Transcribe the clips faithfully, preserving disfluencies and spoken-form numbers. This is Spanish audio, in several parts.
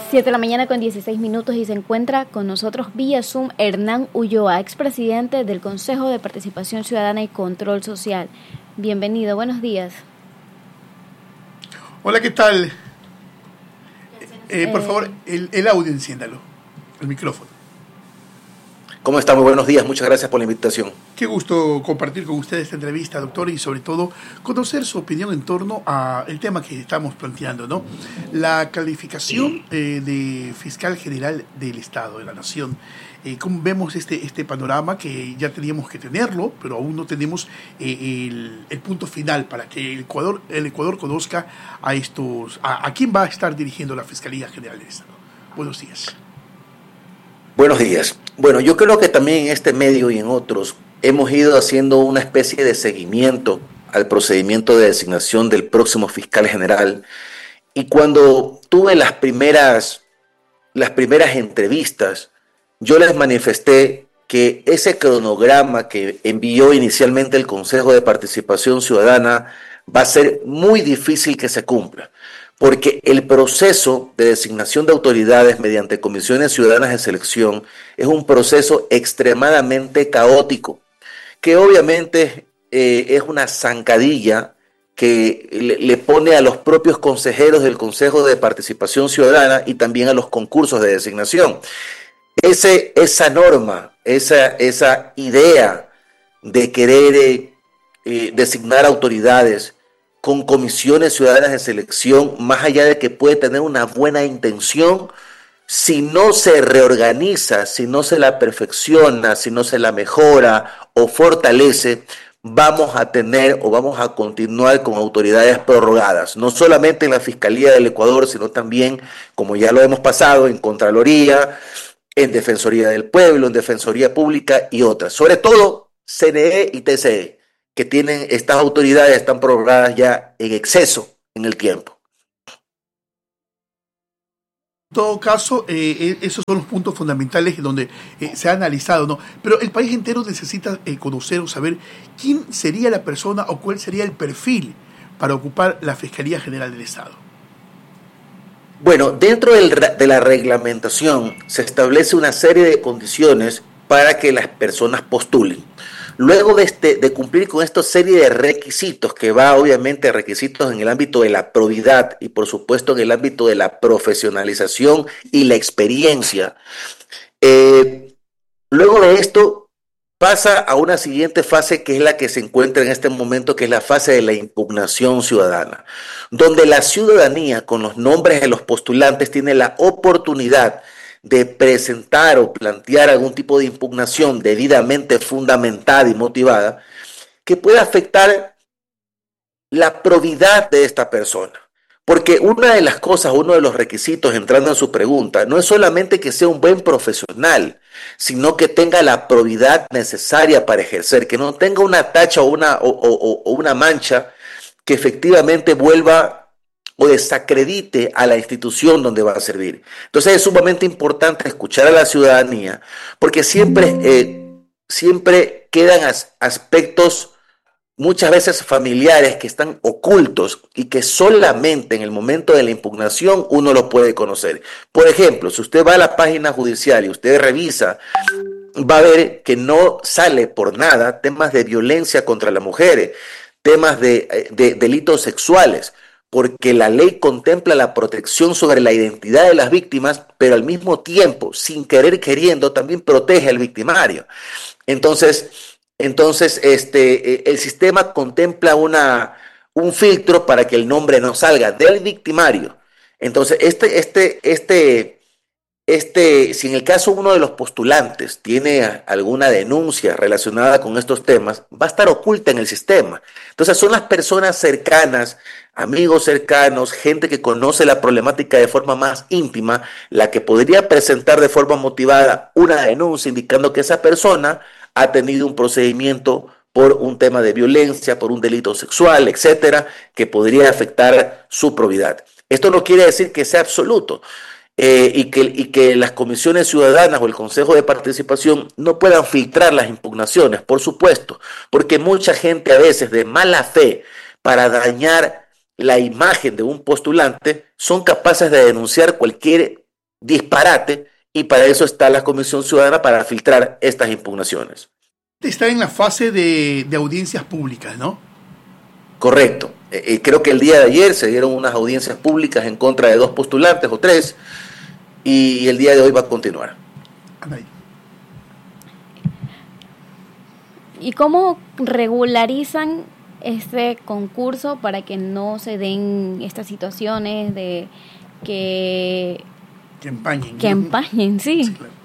siete de la mañana con dieciséis minutos y se encuentra con nosotros vía Zoom Hernán Ulloa, expresidente del Consejo de Participación Ciudadana y Control Social. Bienvenido, buenos días. Hola, ¿qué tal? Eh, por favor, el, el audio enciéndalo, el micrófono. ¿Cómo está? Muy buenos días, muchas gracias por la invitación. Qué gusto compartir con usted esta entrevista, doctor, y sobre todo conocer su opinión en torno al tema que estamos planteando, ¿no? La calificación eh, de fiscal general del Estado, de la Nación. Eh, ¿Cómo vemos este, este panorama que ya teníamos que tenerlo, pero aún no tenemos eh, el, el punto final para que el Ecuador, el Ecuador conozca a estos, a, a quién va a estar dirigiendo la Fiscalía General del Estado? Buenos días. Buenos días. Bueno, yo creo que también en este medio y en otros hemos ido haciendo una especie de seguimiento al procedimiento de designación del próximo fiscal general, y cuando tuve las primeras, las primeras entrevistas, yo les manifesté que ese cronograma que envió inicialmente el Consejo de Participación Ciudadana va a ser muy difícil que se cumpla, porque el proceso de designación de autoridades mediante comisiones ciudadanas de selección es un proceso extremadamente caótico, que obviamente eh, es una zancadilla que le, le pone a los propios consejeros del Consejo de Participación Ciudadana y también a los concursos de designación. Ese, esa norma, esa, esa idea de querer eh, eh, designar autoridades con comisiones ciudadanas de selección, más allá de que puede tener una buena intención, si no se reorganiza, si no se la perfecciona, si no se la mejora o fortalece, vamos a tener o vamos a continuar con autoridades prorrogadas, no solamente en la Fiscalía del Ecuador, sino también, como ya lo hemos pasado, en Contraloría, en Defensoría del Pueblo, en Defensoría Pública y otras, sobre todo C N E y T C E, que tienen estas autoridades, están prorrogadas ya en exceso en el tiempo. En todo caso, eh, esos son los puntos fundamentales donde eh, se ha analizado, ¿no? Pero el país entero necesita eh, conocer o saber quién sería la persona o cuál sería el perfil para ocupar la Fiscalía General del Estado. Bueno, dentro del, de la reglamentación se establece una serie de condiciones para que las personas postulen. Luego de, este, de cumplir con esta serie de requisitos, que va obviamente a requisitos en el ámbito de la probidad y por supuesto en el ámbito de la profesionalización y la experiencia, eh, luego de esto pasa a una siguiente fase, que es la que se encuentra en este momento, que es la fase de la impugnación ciudadana, donde la ciudadanía con los nombres de los postulantes tiene la oportunidad de presentar o plantear algún tipo de impugnación debidamente fundamentada y motivada que pueda afectar la probidad de esta persona. Porque una de las cosas, uno de los requisitos, entrando en su pregunta, no es solamente que sea un buen profesional, sino que tenga la probidad necesaria para ejercer, que no tenga una tacha o una, o, o, o una mancha que efectivamente vuelva o desacredite a la institución donde va a servir. Entonces es sumamente importante escuchar a la ciudadanía, porque siempre, eh, siempre quedan as- aspectos muchas veces familiares que están ocultos y que solamente en el momento de la impugnación uno lo puede conocer. Por ejemplo, si usted va a la página judicial y usted revisa, va a ver que no sale por nada temas de violencia contra las mujeres, temas de, de delitos sexuales, porque la ley contempla la protección sobre la identidad de las víctimas, pero al mismo tiempo, sin querer queriendo, también protege al victimario. Entonces, entonces este, el sistema contempla una, un filtro para que el nombre no salga del victimario. Entonces, este, este, este, este, si en el caso uno de los postulantes tiene alguna denuncia relacionada con estos temas, va a estar oculta en el sistema. Entonces, son las personas cercanas, amigos cercanos, gente que conoce la problemática de forma más íntima, la que podría presentar de forma motivada una denuncia indicando que esa persona ha tenido un procedimiento por un tema de violencia, por un delito sexual, etcétera, que podría afectar su probidad. Esto no quiere decir que sea absoluto. Eh, y, que, y que las comisiones ciudadanas o el Consejo de Participación no puedan filtrar las impugnaciones, por supuesto, porque mucha gente a veces de mala fe, para dañar la imagen de un postulante, son capaces de denunciar cualquier disparate, y para eso está la Comisión Ciudadana, para filtrar estas impugnaciones. Está en la fase de, de audiencias públicas, ¿no? Correcto. Eh, creo que el día de ayer se dieron unas audiencias públicas en contra de dos postulantes o tres, y el día de hoy va a continuar. Anay. ¿Y cómo regularizan este concurso para que no se den estas situaciones de que que empañen? Que empañen, sí. Sí, claro.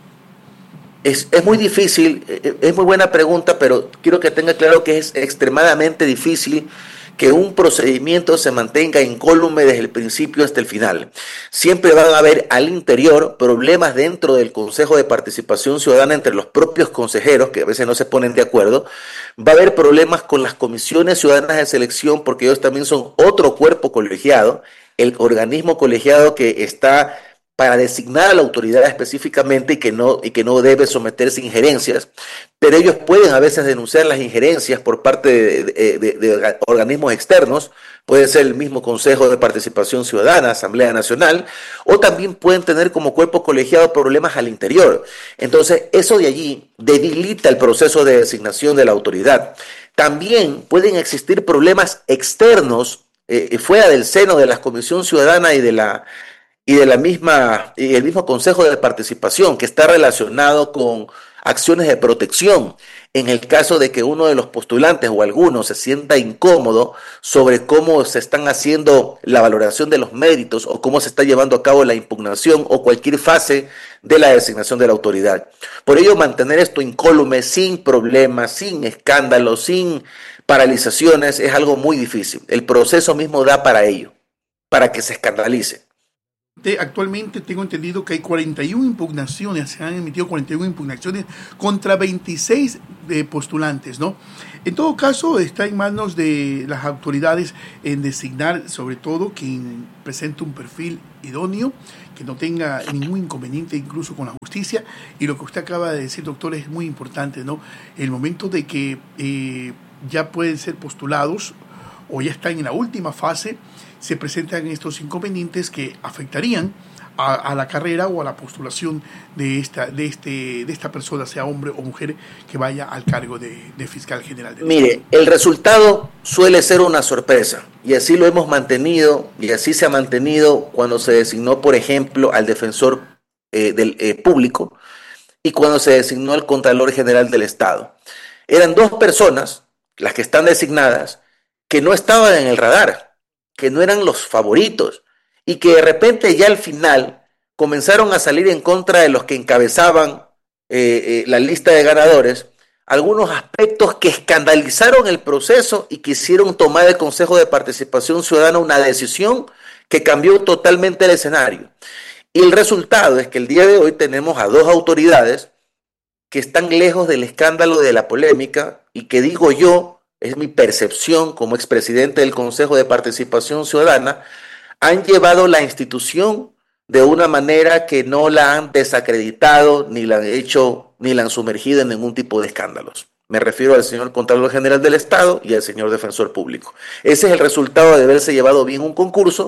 Es, es muy difícil, es muy buena pregunta, pero quiero que tenga claro que es extremadamente difícil que un procedimiento se mantenga incólume desde el principio hasta el final. Siempre van a haber al interior problemas dentro del Consejo de Participación Ciudadana entre los propios consejeros, que a veces no se ponen de acuerdo. Va a haber problemas con las comisiones ciudadanas de selección, porque ellos también son otro cuerpo colegiado, el organismo colegiado que está para designar a la autoridad específicamente y que no y que no debe someterse a injerencias, pero ellos pueden a veces denunciar las injerencias por parte de, de, de, de organismos externos, puede ser el mismo Consejo de Participación Ciudadana, Asamblea Nacional, o también pueden tener como cuerpo colegiado problemas al interior. Entonces, eso de allí debilita el proceso de designación de la autoridad. También pueden existir problemas externos eh, fuera del seno de la Comisión Ciudadana y de la y de la misma y el mismo Consejo de Participación, que está relacionado con acciones de protección en el caso de que uno de los postulantes o algunos se sienta incómodo sobre cómo se están haciendo la valoración de los méritos o cómo se está llevando a cabo la impugnación o cualquier fase de la designación de la autoridad. Por ello, mantener esto incólume, sin problemas, sin escándalos, sin paralizaciones, es algo muy difícil. El proceso mismo da para ello, para que se escandalice. Actualmente tengo entendido que hay cuarenta y una impugnaciones, se han emitido cuarenta y una impugnaciones contra veintiséis de postulantes, ¿no? En todo caso, está en manos de las autoridades en designar, sobre todo, quien presente un perfil idóneo, que no tenga ningún inconveniente incluso con la justicia. Y lo que usted acaba de decir, doctor, es muy importante, ¿no? El momento de que eh, ya pueden ser postulados o ya están en la última fase, se presentan estos inconvenientes que afectarían a, a la carrera o a la postulación de esta, de este, de esta persona, sea hombre o mujer, que vaya al cargo de, de fiscal general. Del Mire, Estado. El resultado suele ser una sorpresa, y así lo hemos mantenido, y así se ha mantenido cuando se designó, por ejemplo, al defensor eh, del eh, público y cuando se designó al Contralor General del Estado. Eran dos personas, las que están designadas, que no estaban en el radar, que no eran los favoritos, y que de repente ya al final comenzaron a salir en contra de los que encabezaban eh, eh, la lista de ganadores, algunos aspectos que escandalizaron el proceso y quisieron tomar el Consejo de Participación Ciudadana una decisión que cambió totalmente el escenario. Y el resultado es que el día de hoy tenemos a dos autoridades que están lejos del escándalo, de la polémica, y que digo yo, es mi percepción como expresidente del Consejo de Participación Ciudadana, han llevado la institución de una manera que no la han desacreditado, ni la han hecho, ni la han sumergido en ningún tipo de escándalos. Me refiero al señor Contralor General del Estado y al señor Defensor Público. Ese es el resultado de haberse llevado bien un concurso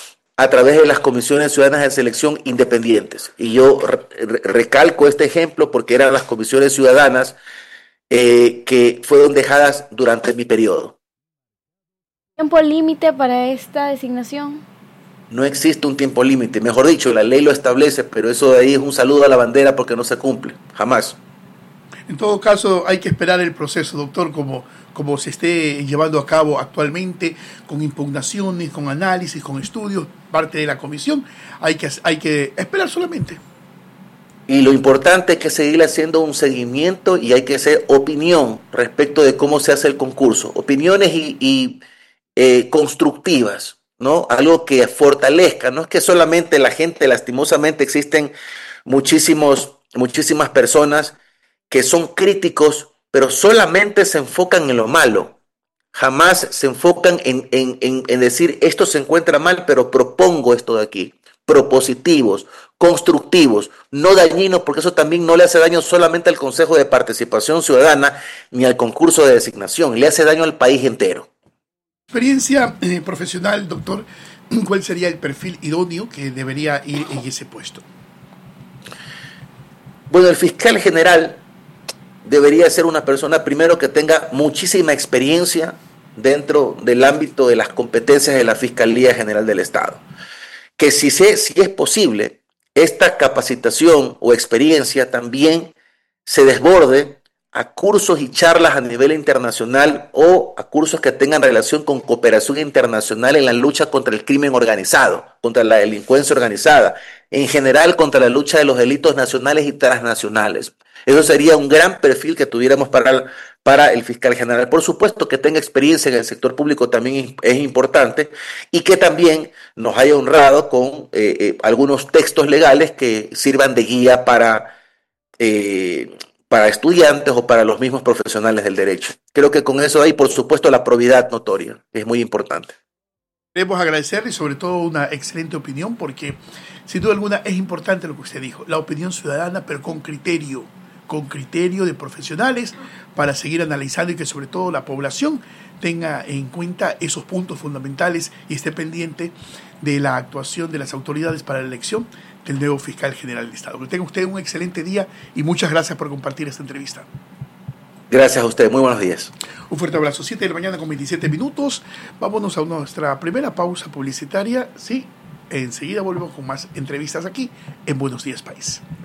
a través de las comisiones ciudadanas de selección independientes. Y yo re- recalco este ejemplo porque eran las comisiones ciudadanas Eh, que fueron dejadas durante mi periodo. ¿Tiempo límite para esta designación? No existe un tiempo límite, mejor dicho, la ley lo establece, pero eso de ahí es un saludo a la bandera porque no se cumple, jamás. En todo caso, hay que esperar el proceso, doctor, como, como se esté llevando a cabo actualmente, con impugnaciones, con análisis, con estudios, parte de la comisión. Hay que, hay que esperar solamente. Y lo importante es que seguir haciendo un seguimiento y hay que hacer opinión respecto de cómo se hace el concurso. Opiniones y, y eh, constructivas, ¿no? Algo que fortalezca. No es que solamente la gente, lastimosamente existen muchísimos, muchísimas personas que son críticos, pero solamente se enfocan en lo malo. Jamás se enfocan en, en, en, en decir esto se encuentra mal, pero propongo esto de aquí. Propositivos, constructivos, no dañinos, porque eso también no le hace daño solamente al Consejo de Participación Ciudadana ni al concurso de designación, le hace daño al país entero. Experiencia eh, profesional, doctor, ¿cuál sería el perfil idóneo que debería ir en ese puesto? Bueno, el fiscal general debería ser una persona, primero, que tenga muchísima experiencia dentro del ámbito de las competencias de la Fiscalía General del Estado. Que si, se, si es posible, esta capacitación o experiencia también se desborde a cursos y charlas a nivel internacional o a cursos que tengan relación con cooperación internacional en la lucha contra el crimen organizado, contra la delincuencia organizada, en general contra la lucha de los delitos nacionales y transnacionales. Eso sería un gran perfil que tuviéramos para, para el fiscal general. Por supuesto que tenga experiencia en el sector público también es importante, y que también nos haya honrado con eh, eh, algunos textos legales que sirvan de guía para... Eh, para estudiantes o para los mismos profesionales del derecho. Creo que con eso hay, por supuesto, la probidad notoria. Es muy importante. Queremos agradecerle y sobre todo una excelente opinión, porque sin duda alguna es importante lo que usted dijo, la opinión ciudadana, pero con criterio, con criterio de profesionales para seguir analizando, y que sobre todo la población tenga en cuenta esos puntos fundamentales y esté pendiente de la actuación de las autoridades para la elección del nuevo fiscal general del Estado. Que tenga usted un excelente día y muchas gracias por compartir esta entrevista. Gracias a usted, muy buenos días. Un fuerte abrazo. siete de la mañana con veintisiete minutos. Vámonos a nuestra primera pausa publicitaria. Sí, enseguida volvemos con más entrevistas aquí en Buenos Días País.